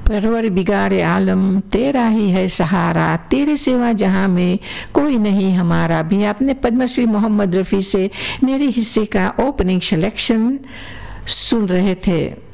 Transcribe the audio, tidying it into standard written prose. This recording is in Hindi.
परवर बिगाड़े आलम तेरा ही है सहारा, तेरे सिवा जहां में कोई नहीं हमारा भी आपने पद्मश्री मोहम्मद रफ़ी से मेरे हिस्से का ओपनिंग सिलेक्शन सुन रहे थे।